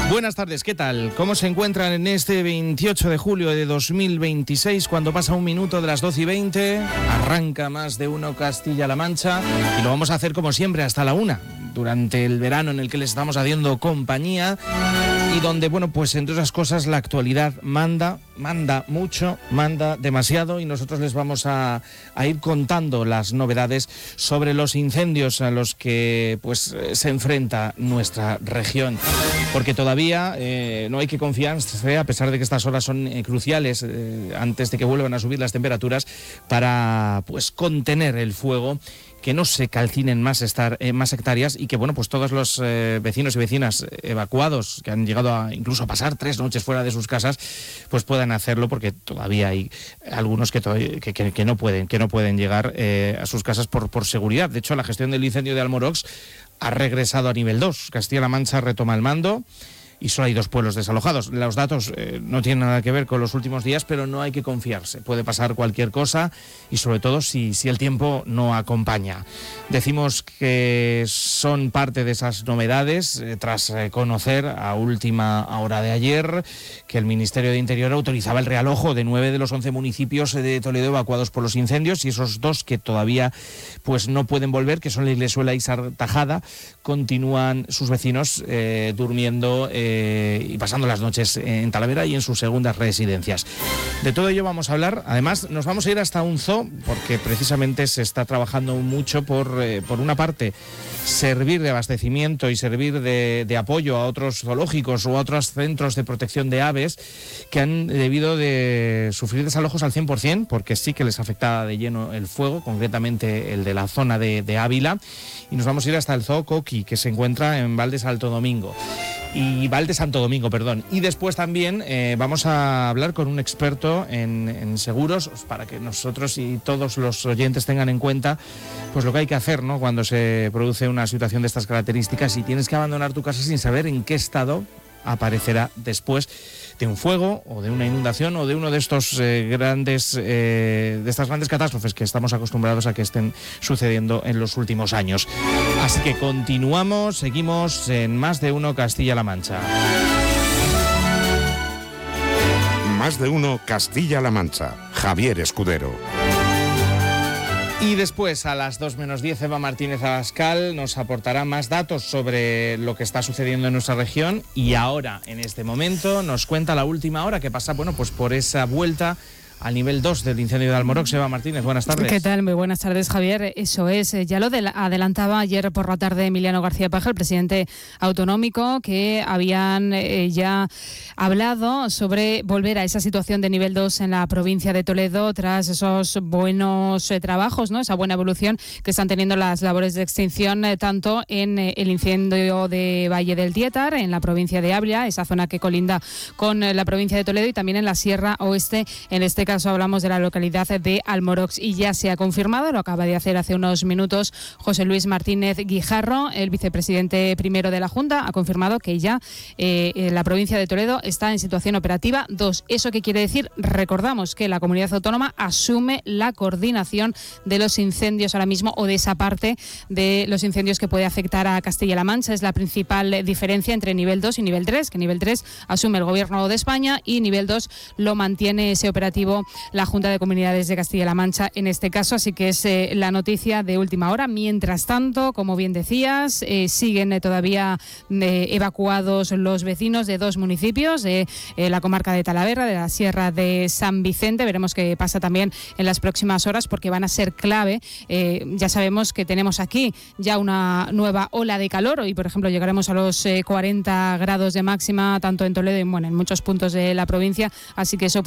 Buenas tardes, ¿qué tal? ¿Cómo se encuentran en este 28 de julio de 2026, cuando pasa un minuto de las 12:20? Arranca Más de Uno Castilla-La Mancha y lo vamos a hacer como siempre hasta la 1, durante el verano en el que les estamos haciendo compañía y donde, bueno, pues entre otras cosas la actualidad manda mucho, manda demasiado, y nosotros les vamos a ir contando las novedades sobre los incendios a los que pues se enfrenta nuestra región, porque todavía no hay que confiarse, a pesar de que estas horas son cruciales antes de que vuelvan a subir las temperaturas, para pues contener el fuego, que no se calcinen más hectáreas y que, bueno, pues todos los vecinos y vecinas evacuados que han llegado incluso a pasar 3 noches fuera de sus casas, pues puedan hacerlo, porque todavía hay algunos que no pueden llegar a sus casas por seguridad. De hecho, la gestión del incendio de Almorox ha regresado a nivel 2. Castilla-La Mancha retoma el mando y solo hay 2 pueblos desalojados. Los datos no tienen nada que ver con los últimos días, pero no hay que confiarse. Puede pasar cualquier cosa, y sobre todo si el tiempo no acompaña. Decimos que son parte de esas novedades tras conocer a última hora de ayer que el Ministerio de Interior autorizaba el realojo de 9 de los 11 municipios de Toledo evacuados por los incendios, y esos 2 que todavía pues no pueden volver, que son la Ilesuela y Sartajada, continúan sus vecinos durmiendo y pasando las noches en Talavera y en sus segundas residencias. De todo ello vamos a hablar. Además, nos vamos a ir hasta un zoo, porque precisamente se está trabajando mucho por una parte, servir de abastecimiento y servir de apoyo a otros zoológicos o a otros centros de protección de aves que han debido de sufrir desalojos al 100%, porque sí que les afectaba de lleno el fuego, concretamente el de la zona de Ávila. Y nos vamos a ir hasta el zoo Coqui, que se encuentra en Val de Santo Domingo. Y después también vamos a hablar con un experto en seguros, para que nosotros y todos los oyentes tengan en cuenta pues lo que hay que hacer, ¿no?, cuando se produce una situación de estas características y tienes que abandonar tu casa sin saber en qué estado aparecerá después de un fuego o de una inundación o de uno de estos de estas grandes catástrofes que estamos acostumbrados a que estén sucediendo en los últimos años. Así que seguimos en Más de Uno Castilla-La Mancha. Más de Uno Castilla-La Mancha. Javier Escudero. Y después, a las 2 menos 10, Eva Martínez Abascal nos aportará más datos sobre lo que está sucediendo en nuestra región, y ahora, en este momento, nos cuenta la última hora que pasa, bueno, pues por esa vuelta al nivel 2 del incendio de Almorox. Eva Martínez, buenas tardes. ¿Qué tal? Muy buenas tardes, Javier. Eso es, ya lo adelantaba ayer por la tarde Emiliano García Paje, el presidente autonómico, que habían ya hablado sobre volver a esa situación de nivel 2 en la provincia de Toledo tras esos buenos trabajos, ¿no?, esa buena evolución que están teniendo las labores de extinción, tanto en el incendio de Valle del Diétar, en la provincia de Ávila, esa zona que colinda con la provincia de Toledo, y también en la Sierra Oeste. En este caso hablamos de la localidad de Almorox, y ya se ha confirmado, lo acaba de hacer hace unos minutos José Luis Martínez Guijarro, el vicepresidente primero de la Junta, ha confirmado que ya la provincia de Toledo está en situación operativa 2. ¿Eso qué quiere decir? Recordamos que la comunidad autónoma asume la coordinación de los incendios ahora mismo, o de esa parte de los incendios que puede afectar a Castilla-La Mancha. Es la principal diferencia entre nivel 2 y nivel 3, que nivel 3 asume el Gobierno de España y nivel 2 lo mantiene ese operativo la Junta de Comunidades de Castilla-La Mancha en este caso. Así que es la noticia de última hora. Mientras tanto, como bien decías, siguen todavía evacuados los vecinos de 2 municipios de la comarca de Talavera, de la Sierra de San Vicente. Veremos qué pasa también en las próximas horas, porque van a ser clave. Ya sabemos que tenemos aquí ya una nueva ola de calor. Hoy, por ejemplo, llegaremos a los 40 grados de máxima, tanto en Toledo y en muchos puntos de la provincia. Así que eso